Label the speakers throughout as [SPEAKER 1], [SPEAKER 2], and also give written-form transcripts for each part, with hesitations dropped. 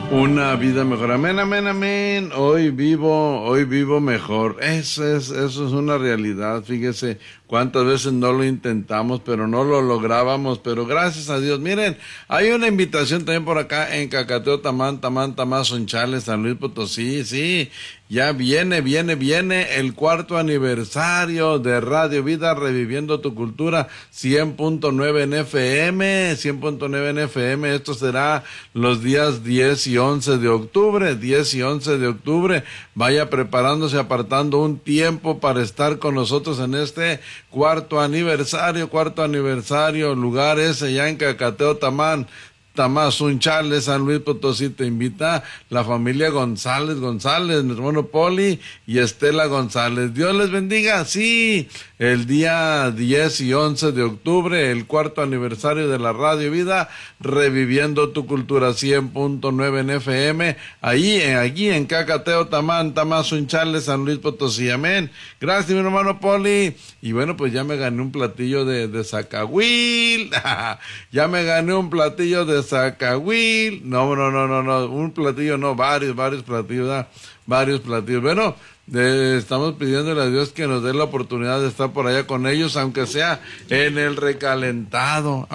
[SPEAKER 1] Una vida mejor. Amén, amén, amén. Hoy vivo mejor. Eso es una realidad. Fíjese cuántas veces no lo intentamos, pero no lo lográbamos. Pero gracias a Dios. Miren, hay una invitación también por acá en Cacateo, Tamán, Sonchales, San Luis Potosí. Sí, ya viene el 4º aniversario de Radio Vida, reviviendo tu cultura, 100.9 en FM, 100.9 en FM. Esto será los días 10 y 11 de octubre, 10 y 11 de octubre. Vaya preparándose, apartando un tiempo para estar con nosotros en este cuarto aniversario, lugar ese ya en Cacateo, Tamán, Sunchales, San Luis Potosí. Te invita la familia González, mi hermano Poli y Estela González. Dios les bendiga. Sí, el día 10 y 11 de octubre, el 4º aniversario de la Radio Vida, reviviendo tu cultura, 100.9 en FM, allí en Cacateo, Tamán, Sunchales, San Luis Potosí. Amén. Gracias, mi hermano Poli. Y bueno, pues ya me gané un platillo de zacahuil. Ya me gané un platillo de zacahuil. No, un platillo no, varios platillos, ¿verdad? Varios platillos. Bueno, estamos pidiéndole a Dios que nos dé la oportunidad de estar por allá con ellos, aunque sea en el recalentado.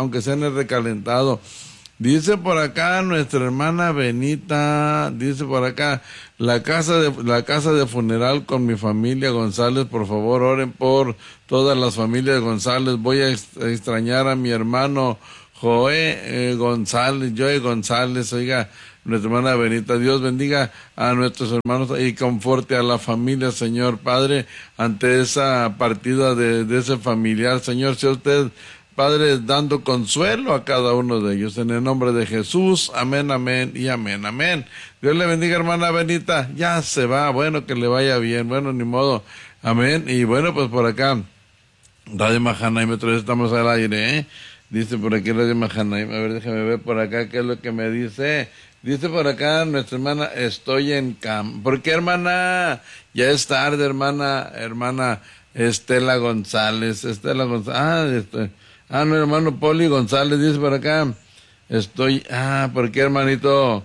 [SPEAKER 1] Dice por acá nuestra hermana Benita, dice por acá, la casa de funeral con mi familia González, por favor oren por todas las familias González. Voy a extrañar a mi hermano Joe González, oiga, nuestra hermana Benita. Dios bendiga a nuestros hermanos y conforte a la familia, Señor Padre, ante esa partida de ese familiar. Señor, sea usted, Padre, dando consuelo a cada uno de ellos, en el nombre de Jesús. Amén, amén y amén, amén. Dios le bendiga, hermana Benita. Ya se va, bueno, que le vaya bien, bueno, ni modo. Amén. Y bueno, pues por acá, Radio Mahanaim, otra vez estamos al aire, ¿eh? Dice por aquí Radio Mahanaim, a ver, déjame ver por acá qué es lo que me dice. Dice por acá nuestra hermana, estoy en cama. ¿Por qué, hermana? Ya es tarde, hermana Estela González. No, hermano Poli González, dice por acá, ¿por qué, hermanito?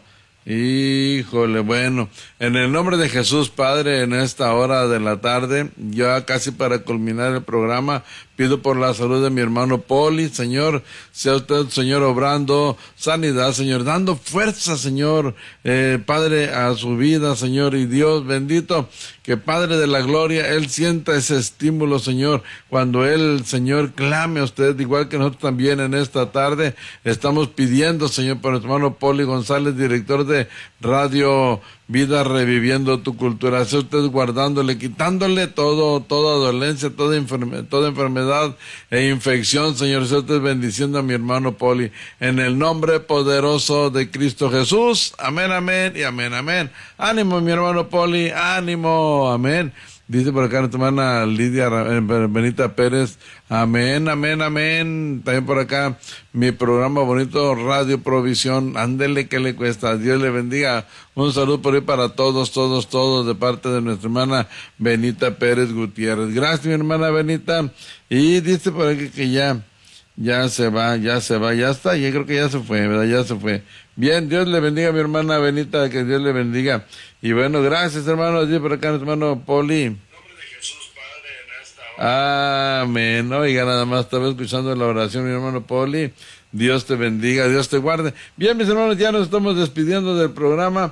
[SPEAKER 1] Híjole, bueno, en el nombre de Jesús, Padre, en esta hora de la tarde, ya casi para culminar el programa, pido por la salud de mi hermano Poli. Señor, sea usted, Señor, obrando sanidad, Señor, dando fuerza, Señor, Padre, a su vida, Señor, y Dios bendito, que Padre de la gloria, Él sienta ese estímulo, Señor, cuando Él, Señor, clame a usted, igual que nosotros también en esta tarde, estamos pidiendo, Señor, por nuestro hermano Poli González, director de Radio Vida, reviviendo tu cultura. Sea usted guardándole, quitándole toda dolencia, toda enfermedad e infección, Señor. Sea usted bendiciendo a mi hermano Poli, en el nombre poderoso de Cristo Jesús. Amén, amén y amén, amén. Ánimo, mi hermano Poli, ánimo, amén. Dice por acá nuestra hermana Lidia Benita Pérez, amén, amén, amén. También por acá mi programa bonito Radio Provisión, ándele que le cuesta. Dios le bendiga. Un saludo por ahí para todos de parte de nuestra hermana Benita Pérez Gutiérrez. Gracias, mi hermana Benita. Y dice por aquí que ya se va, ya está, yo creo que ya se fue, ¿verdad? Ya se fue. Bien, Dios le bendiga a mi hermana Benita, que Dios le bendiga. Y bueno, gracias, hermano. Dice por acá nuestro hermano Poli. En nombre de Jesús, Padre, en esta hora. Amén. Oiga, nada más estaba escuchando la oración, mi hermano Poli. Dios te bendiga, Dios te guarde. Bien, mis hermanos, ya nos estamos despidiendo del programa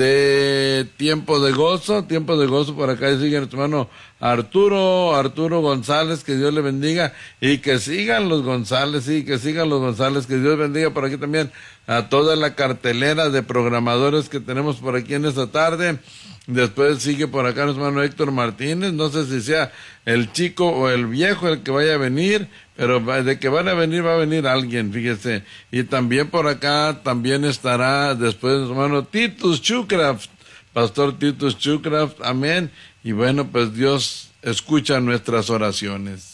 [SPEAKER 1] de Tiempo de Gozo. Por acá sigue nuestro hermano Arturo González, que Dios le bendiga. Y que sigan los González, que Dios bendiga por aquí también a toda la cartelera de programadores que tenemos por aquí en esta tarde. Después sigue por acá nuestro hermano Héctor Martínez, no sé si sea el chico o el viejo el que vaya a venir, pero de que van a venir, va a venir alguien, fíjese. Y también por acá, también estará después nuestro hermano Titus Shucraft, Pastor Titus Shucraft, amén. Y bueno, pues Dios escucha nuestras oraciones.